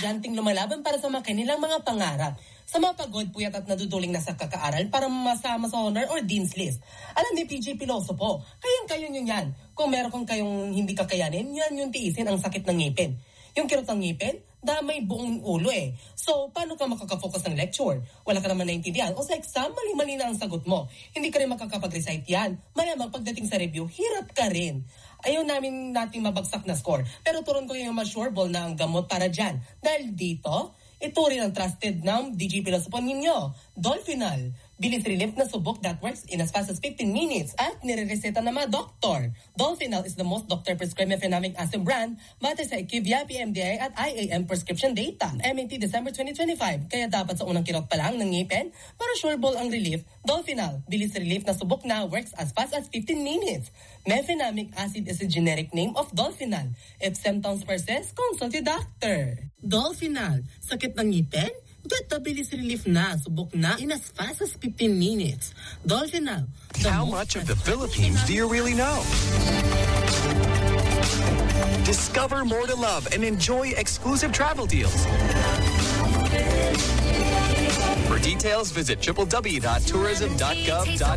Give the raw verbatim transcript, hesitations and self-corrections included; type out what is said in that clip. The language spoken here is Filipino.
estudyanteng lumalaban para sa mga kanilang mga pangarap. Sa mga pagod, puyat at naduduling na sa kakaaral para masama sa honor or dean's list. Alam ni P J Piloso po, kayang-kayo nyo yan. Kung meron kong kayong hindi kakayanin, yan yung tiisin ang sakit ng ngipin. Yung kirot ng ngipin, damay buong ulo eh. So, paano ka makakafocus ng lecture? Wala ka naman naintindihan. O sa exam, mali-mali na ang sagot mo. Hindi ka rin makakapag-recite yan. Malamang pagdating sa review, hirap ka rin. Ayaw namin nating mabagsak na score. Pero turon ko yung ma-sureball na ang gamot para dyan. Dahil dito, ito rin ang trusted ng D J Piloso po ninyo. Dolphinal. Bilis relief na subok that works in as fast as fifteen minutes at nire-reseta ng mga doktor. Dolphinal is the most doctor-prescribed mefenamic acid brand batay sa IQVIA, P M D A at I A M prescription data. M A T December twenty twenty-five. Kaya dapat sa unang kirot pa lang ng ngipin para sureball ang relief. Dolphinal. Bilis relief na subok na works as fast as fifteen minutes. Mefenamic acid is a generic name of Dolphinal. If symptoms persist, consult your doctor. Dolphinal. Sakit ng ngipin? Get the bilis relief na, subok na in as fast as fifteen minutes. Dolphinal. How much of the Philippines do you really know? Discover more to love and enjoy exclusive travel deals. For details, visit w w w dot tourism dot gov dot